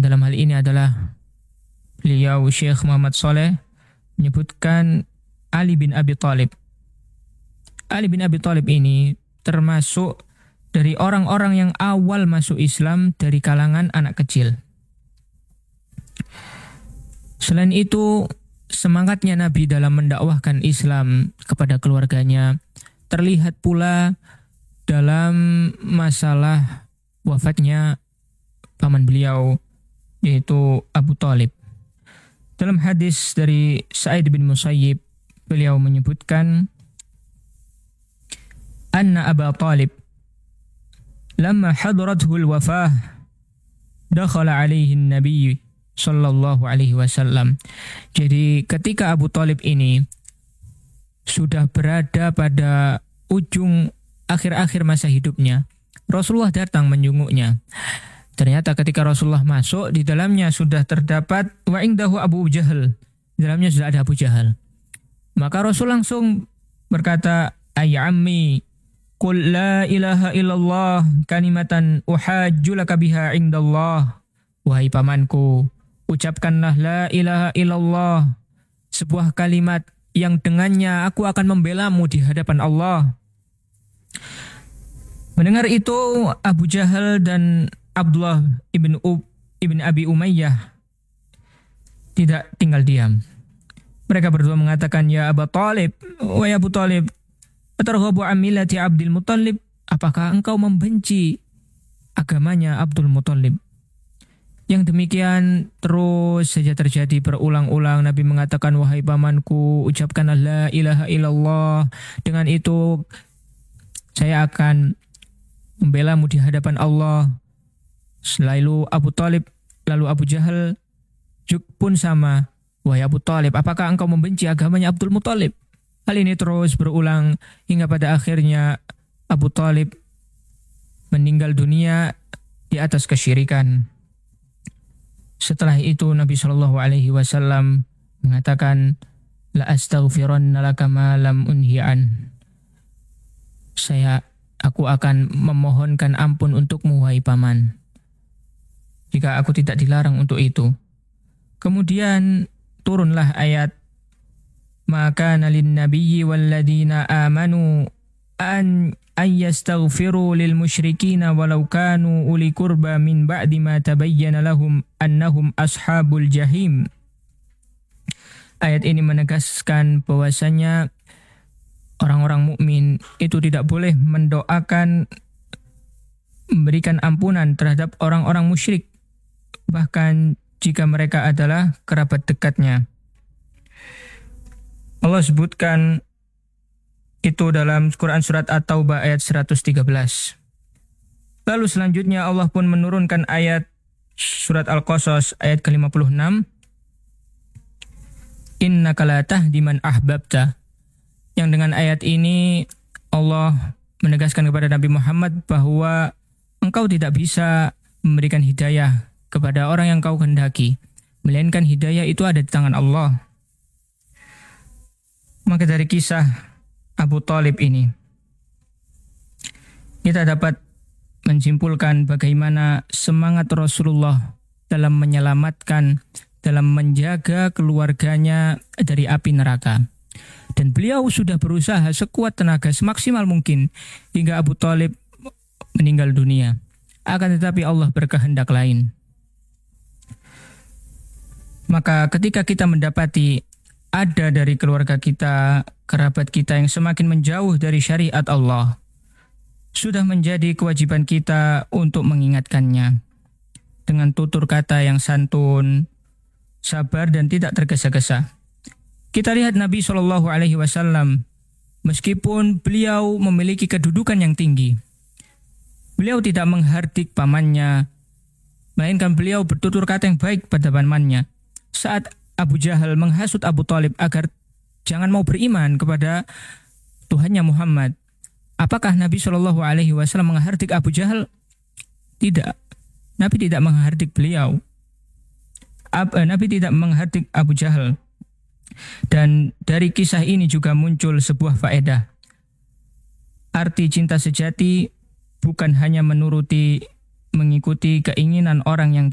dalam hal ini adalah beliau Syekh Muhammad Saleh menyebutkan Ali bin Abi Thalib. Ali bin Abi Thalib ini termasuk dari orang-orang yang awal masuk Islam dari kalangan anak kecil. Selain itu, semangatnya Nabi dalam mendakwahkan Islam kepada keluarganya terlihat pula dalam masalah wafatnya paman beliau, yaitu Abu Thalib. Dalam hadis dari Sa'id bin Musayyib, beliau menyebutkan, Anna Aba Thalib, lamma hadrathu al-wafah, dakhala alaihi an-nabiy sallallahu alaihi wasallam. Jadi ketika Abu Thalib ini sudah berada pada ujung akhir-akhir masa hidupnya, Rasulullah datang menjenguknya. Ternyata ketika Rasulullah masuk, di dalamnya sudah terdapat wa indahu Abu Jahal. Di dalamnya sudah ada Abu Jahal. Maka Rasul langsung berkata, "Ay ammi, qul la ilaha illallah kalimatan uhajju laka biha indallah." Wahai pamanku, ucapkanlah la ilaha illallah, sebuah kalimat yang dengannya aku akan membelamu di hadapan Allah. Mendengar itu, Abu Jahal dan Abdullah ibn Abi Umayyah tidak tinggal diam. Mereka berdua mengatakan, "Ya Abu Thalib, wahai Abu Thalib, atarghabu an millati Abdul Muttalib? Apakah engkau membenci agamanya Abdul Muttalib?" Yang demikian terus saja terjadi berulang-ulang. Nabi mengatakan, "Wahai pamanku, ucapkanlah la ilaha illallah. Dengan itu saya akan membelamu di hadapan Allah." Lalu Abu Thalib, lalu Abu Jahal pun sama. "Wahai Abu Thalib, apakah engkau membenci agamanya Abdul Muttalib?" Hal ini terus berulang hingga pada akhirnya Abu Thalib meninggal dunia di atas kesyirikan. Setelah itu Nabi Shallallahu Alaihi Wasallam mengatakan, "La astaghfiranna laka ma lam unhi'an." Aku akan memohonkan ampun untukmu, wahai paman, jika aku tidak dilarang untuk itu. Kemudian turunlah ayat, "Maka nalin nabiyyi walladzina amanu an yastaghfiru lil musyrikina walau kanu uli qurba min ba'di ma tabayyana lahum annahum ashabul jahim." Ayat ini menegaskan bahwasanya orang-orang mukmin itu tidak boleh mendoakan memberikan ampunan terhadap orang-orang musyrik, bahkan jika mereka adalah kerabat dekatnya. Allah sebutkan itu dalam Quran Surat At-Taubah ayat 113. Lalu selanjutnya Allah pun menurunkan ayat Surat Al-Qasas ayat ke-56. Innaka la tahdi man ahbabta. Yang dengan ayat ini Allah menegaskan kepada Nabi Muhammad bahwa engkau tidak bisa memberikan hidayah kepada orang yang kau kehendaki, melainkan hidayah itu ada di tangan Allah. Maka dari kisah Abu Thalib ini, kita dapat menyimpulkan bagaimana semangat Rasulullah dalam menyelamatkan, dalam menjaga keluarganya dari api neraka. Dan beliau sudah berusaha sekuat tenaga, semaksimal mungkin, hingga Abu Thalib meninggal dunia. Akan tetapi Allah berkehendak lain. Maka ketika kita mendapati ada dari keluarga kita, kerabat kita yang semakin menjauh dari syariat Allah, sudah menjadi kewajiban kita untuk mengingatkannya dengan tutur kata yang santun, sabar dan tidak tergesa-gesa. Kita lihat Nabi Shallallahu Alaihi Wasallam, meskipun beliau memiliki kedudukan yang tinggi, beliau tidak menghardik pamannya, melainkan beliau bertutur kata yang baik pada pamannya. Saat Abu Jahal menghasut Abu Thalib agar jangan mau beriman kepada Tuhannya Muhammad, apakah Nabi Shallallahu Alaihi Wasallam menghardik Abu Jahal? Tidak. Nabi tidak menghardik beliau. Nabi tidak menghardik Abu Jahal. Dan dari kisah ini juga muncul sebuah faedah. Arti cinta sejati bukan hanya mengikuti keinginan orang yang